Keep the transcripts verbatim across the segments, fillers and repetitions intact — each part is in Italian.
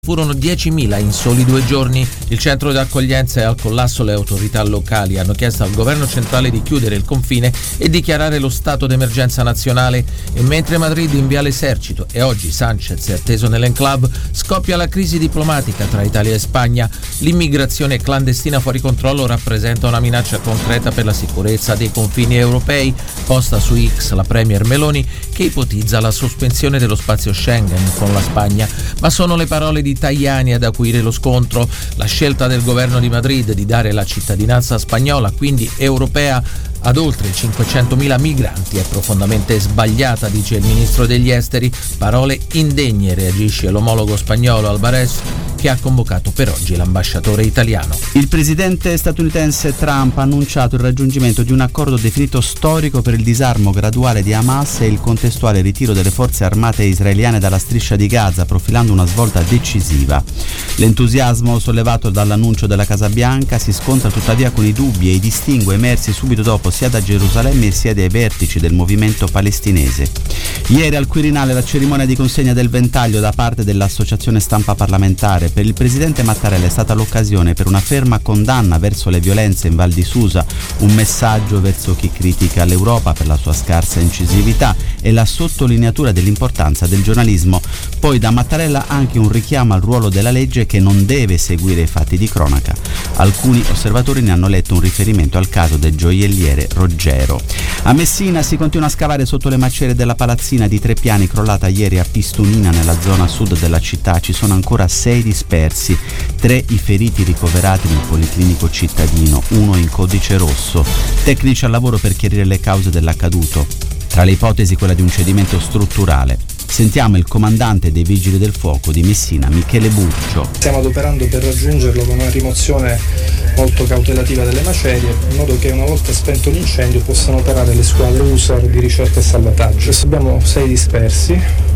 Furono diecimila in soli due giorni. Il centro di accoglienza è al collasso, le autorità locali hanno chiesto al governo centrale di chiudere il confine e dichiarare lo stato d'emergenza nazionale. E mentre Madrid invia l'esercito e oggi Sanchez è atteso nell'enclave, scoppia la crisi diplomatica tra Italia e Spagna. L'immigrazione clandestina fuori controllo rappresenta una minaccia concreta per la sicurezza dei confini europei. Posta su X la premier Meloni, che ipotizza la sospensione dello spazio Schengen con la Spagna. Ma sono le parole di Tajani ad acuire lo scontro. La scelta del governo di Madrid di dare la cittadinanza spagnola, quindi europea, ad oltre cinquecentomila migranti è profondamente sbagliata, dice il ministro degli esteri. Parole indegne, reagisce l'omologo spagnolo Alvarez, che ha convocato per oggi l'ambasciatore italiano. Il presidente statunitense Trump ha annunciato il raggiungimento di un accordo definito storico per il disarmo graduale di Hamas e il contestuale ritiro delle forze armate israeliane dalla striscia di Gaza, profilando una svolta decisiva. L'entusiasmo sollevato dall'annuncio della Casa Bianca si scontra tuttavia con i dubbi e i distinguo emersi subito dopo sia da Gerusalemme sia dai vertici del movimento palestinese. Ieri al Quirinale la cerimonia di consegna del ventaglio da parte dell'Associazione Stampa Parlamentare. Per il presidente Mattarella è stata l'occasione per una ferma condanna verso le violenze in Val di Susa, un messaggio verso chi critica l'Europa per la sua scarsa incisività e la sottolineatura dell'importanza del giornalismo. Poi da Mattarella anche un richiamo al ruolo della legge, che non deve seguire i fatti di cronaca. Alcuni osservatori ne hanno letto un riferimento al caso del gioielliere Roggero. A Messina si continua a scavare sotto le macerie della palazzina di tre piani crollata ieri a Pistunina, nella zona sud della città. Ci sono ancora sei dispersi, tre i feriti ricoverati nel policlinico cittadino, uno in codice rosso. Tecnici al lavoro per chiarire le cause dell'accaduto. Tra le ipotesi quella di un cedimento strutturale. Sentiamo il comandante dei Vigili del Fuoco di Messina, Michele Burcio. Stiamo adoperando per raggiungerlo con una rimozione molto cautelativa delle macerie, in modo che una volta spento l'incendio possano operare le squadre U S A R di ricerca e salvataggio. Adesso abbiamo sei dispersi,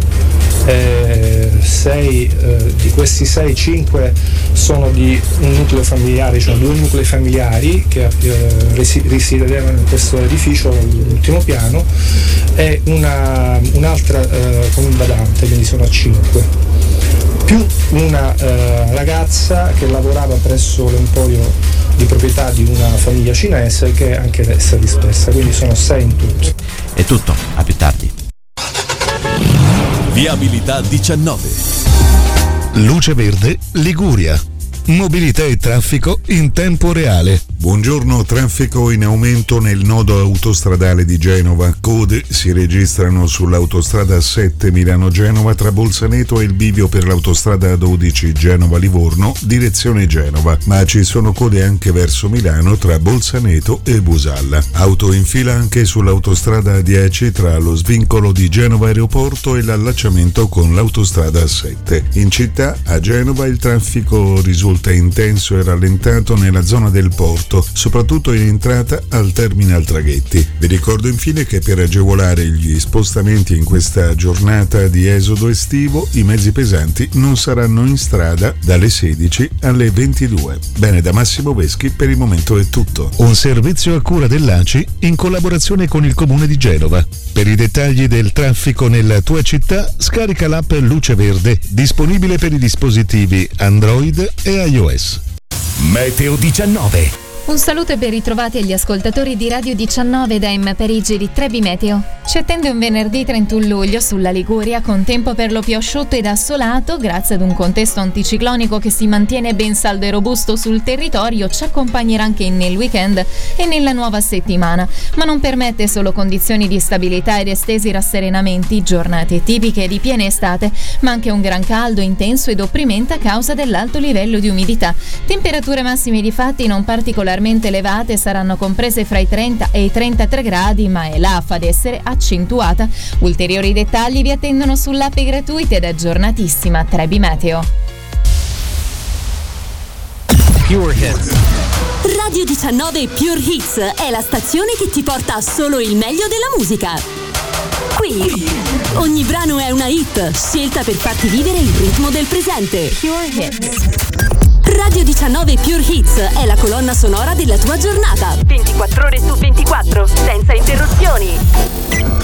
eh, sei, eh, di questi sei, cinque sono di un nucleo familiare, cioè due nuclei familiari che eh, resi- risiedevano in questo edificio all'ultimo piano, e una, un'altra eh, con un badante, quindi sono a cinque, più una eh, ragazza che lavorava presso l'emporio di proprietà di una famiglia cinese, che anche essa è dispersa, quindi sono sei in tutto. È tutto, a più tardi. Viabilità diciannove. Luce Verde Liguria. Mobilità e traffico in tempo reale. Buongiorno, traffico in aumento nel nodo autostradale di Genova. Code si registrano sull'autostrada sette Milano-Genova tra Bolzaneto e il bivio per l'autostrada dodici Genova-Livorno, direzione Genova, ma ci sono code anche verso Milano tra Bolzaneto e Busalla. Auto in fila anche sull'autostrada dieci tra lo svincolo di Genova Aeroporto e l'allacciamento con l'autostrada sette. In città, a Genova, il traffico risulta intenso e rallentato nella zona del porto, soprattutto in entrata al terminal traghetti. Vi ricordo infine che per agevolare gli spostamenti in questa giornata di esodo estivo, i mezzi pesanti non saranno in strada dalle sedici alle ventidue. Bene, da Massimo Veschi per il momento è tutto. Un servizio a cura dell'A C I in collaborazione con il Comune di Genova. Per i dettagli del traffico nella tua città, scarica l'app Luce Verde, disponibile per i dispositivi Android e iOS. Meteo diciannove. Un saluto e ben ritrovati agli ascoltatori di Radio diciannove da M Parigi di Trebi Meteo. Ci attende un venerdì trentuno luglio sulla Liguria con tempo per lo più asciutto ed assolato, grazie ad un contesto anticiclonico che si mantiene ben saldo e robusto sul territorio. Ci accompagnerà anche nel weekend e nella nuova settimana, ma non permette solo condizioni di stabilità ed estesi rasserenamenti, giornate tipiche di piena estate, ma anche un gran caldo intenso ed opprimente a causa dell'alto livello di umidità. Temperature massime di fatti non particolarmente elevate, saranno comprese fra i trenta e i trentatré gradi, ma è l'affa ad essere accentuata. Ulteriori dettagli vi attendono sull'app gratuita ed aggiornatissima Trebi Meteo. Pure Hits. Radio diciannove Pure Hits è la stazione che ti porta solo il meglio della musica. Qui ogni brano è una hit, scelta per farti vivere il ritmo del presente. Pure Hits. Radio diciannove Pure Hits è la colonna sonora della tua giornata. ventiquattro ore su ventiquattro, senza interruzioni.